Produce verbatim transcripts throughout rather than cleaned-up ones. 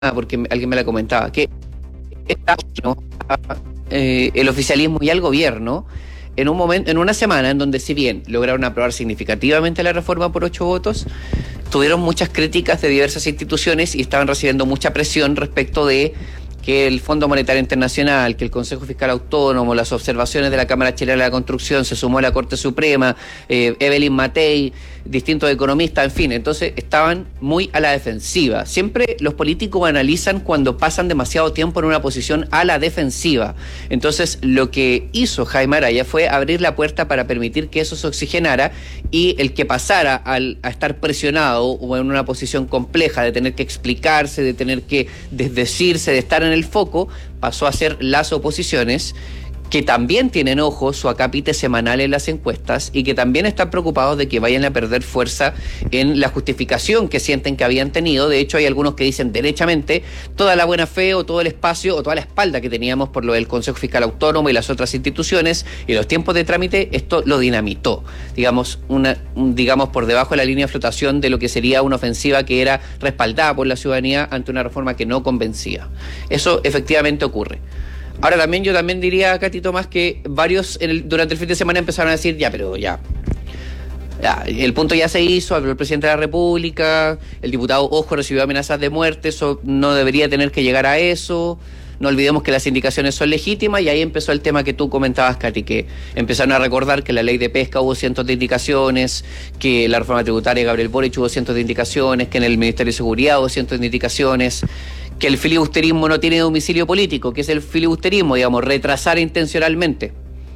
porque alguien me la comentaba, que está, ¿no? eh, el oficialismo y al gobierno en un momento, en una semana en donde, si bien lograron aprobar significativamente la reforma por ocho votos, tuvieron muchas críticas de diversas instituciones y estaban recibiendo mucha presión respecto de que el Fondo Monetario Internacional, que el Consejo Fiscal Autónomo, las observaciones de la Cámara Chilena de la Construcción, se sumó a la Corte Suprema, eh, Evelyn Matei, distintos economistas, en fin, entonces estaban muy a la defensiva. Siempre los políticos analizan cuando pasan demasiado tiempo en una posición a la defensiva. Entonces, lo que hizo Jaime Araya fue abrir la puerta para permitir que eso se oxigenara, y el que pasara al, a estar presionado o en una posición compleja de tener que explicarse, de tener que desdecirse, de estar en el foco, pasó a ser las oposiciones, que también tienen, ojo, su acápite semanal en las encuestas y que también están preocupados de que vayan a perder fuerza en la justificación que sienten que habían tenido. De hecho, hay algunos que dicen derechamente toda la buena fe o todo el espacio o toda la espalda que teníamos por lo del Consejo Fiscal Autónomo y las otras instituciones y los tiempos de trámite, esto lo dinamitó, digamos, una, digamos por debajo de la línea de flotación de lo que sería una ofensiva que era respaldada por la ciudadanía ante una reforma que no convencía. Eso efectivamente ocurre. Ahora también yo también diría, Katy Tomás, que varios en el, durante el fin de semana empezaron a decir, ya, pero ya, ya, el punto ya se hizo, habló el presidente de la República, el diputado Ojo recibió amenazas de muerte, eso no debería tener que llegar a eso, no olvidemos que las indicaciones son legítimas, y ahí empezó el tema que tú comentabas, Katy, que empezaron a recordar que en la ley de pesca hubo cientos de indicaciones, que la reforma tributaria de Gabriel Boric hubo cientos de indicaciones, que en el Ministerio de Seguridad hubo cientos de indicaciones, que el filibusterismo no tiene domicilio político, que es el filibusterismo, digamos, retrasar intencionalmente.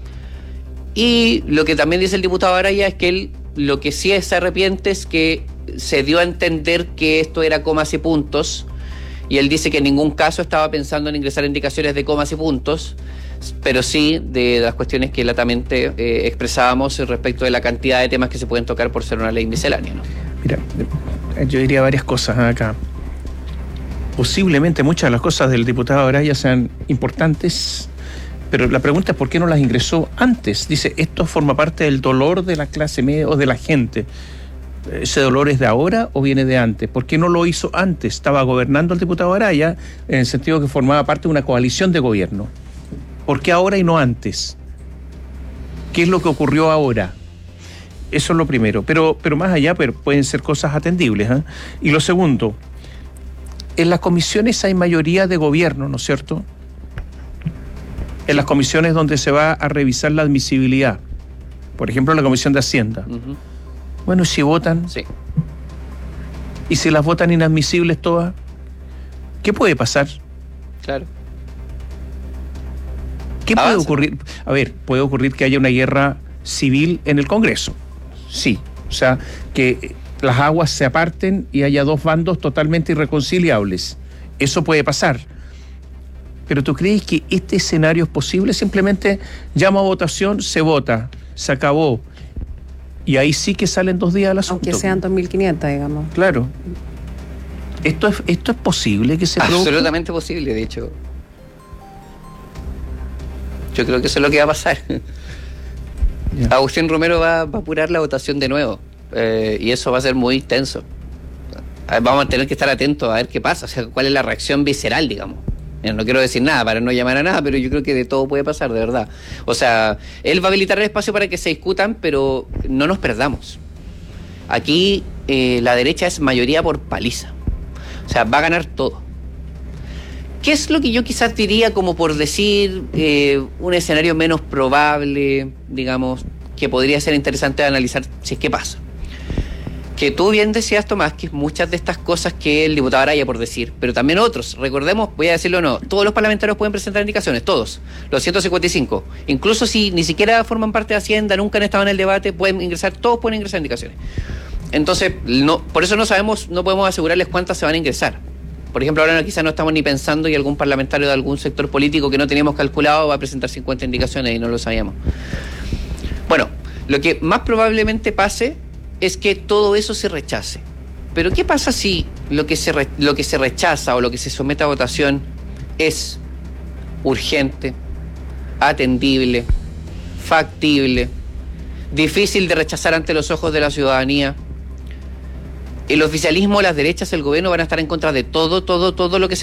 Y lo que también dice el diputado Araya es que él lo que sí se arrepiente es que se dio a entender que esto era comas y puntos, y él dice que en ningún caso estaba pensando en ingresar indicaciones de comas y puntos, pero sí de las cuestiones que latamente eh, expresábamos respecto de la cantidad de temas que se pueden tocar por ser una ley miscelánea, ¿no? Mira, yo diría varias cosas acá. Posiblemente muchas de las cosas del diputado Araya sean importantes, pero la pregunta es por qué no las ingresó antes. Dice, esto forma parte del dolor de la clase media o de la gente. ¿Ese dolor es de ahora o viene de antes? ¿Por qué no lo hizo antes? Estaba gobernando el diputado Araya en el sentido que formaba parte de una coalición de gobierno. ¿Por qué ahora y no antes? ¿Qué es lo que ocurrió ahora? Eso es lo primero. Pero, pero más allá, pero pueden ser cosas atendibles, ¿eh? Y lo segundo, en las comisiones hay mayoría de gobierno, ¿no es cierto? En las comisiones donde se va a revisar la admisibilidad. Por ejemplo, en la Comisión de Hacienda. Uh-huh. Bueno, ¿y si votan? Sí. ¿Y si las votan inadmisibles todas? ¿Qué puede pasar? Claro. ¿Qué Avanza. puede ocurrir? A ver, puede ocurrir que haya una guerra civil en el Congreso. Sí. O sea, que las aguas se aparten y haya dos bandos totalmente irreconciliables. Eso puede pasar. Pero ¿tú crees que este escenario es posible? Simplemente llama a votación, se vota, se acabó. Y ahí sí que salen dos días al asunto. Aunque sean dos mil quinientos, digamos. Claro. ¿Esto es, esto es posible que se produzca? Absolutamente posible, de hecho. Yo creo que eso es lo que va a pasar. Yeah. Agustín Romero va, va a apurar la votación de nuevo. Eh, y eso va a ser muy tenso. Vamos a tener que estar atentos a ver qué pasa, o sea, cuál es la reacción visceral, digamos. No quiero decir nada para no llamar a nada, pero yo creo que de todo puede pasar, de verdad. O sea, él va a habilitar el espacio para que se discutan, pero no nos perdamos. Aquí eh, la derecha es mayoría por paliza. O sea, va a ganar todo. ¿Qué es lo que yo quizás diría como por decir eh, un escenario menos probable, digamos, que podría ser interesante de analizar si es que pasa? Que tú bien decías, Tomás, que muchas de estas cosas que el diputado Araya, por decir, pero también otros, recordemos, voy a decirlo o no, todos los parlamentarios pueden presentar indicaciones, todos, los ciento cincuenta y cinco, incluso si ni siquiera forman parte de Hacienda, nunca han estado en el debate, pueden ingresar, todos pueden ingresar indicaciones. Entonces, no, por eso no sabemos, no podemos asegurarles cuántas se van a ingresar. Por ejemplo, ahora quizás no estamos ni pensando y algún parlamentario de algún sector político que no teníamos calculado va a presentar cincuenta indicaciones y no lo sabíamos. Bueno, lo que más probablemente pase es que todo eso se rechace. Pero ¿qué pasa si lo que se re, lo que se rechaza o lo que se somete a votación es urgente, atendible, factible, difícil de rechazar ante los ojos de la ciudadanía, el oficialismo, las derechas, el gobierno van a estar en contra de todo, todo, todo lo que se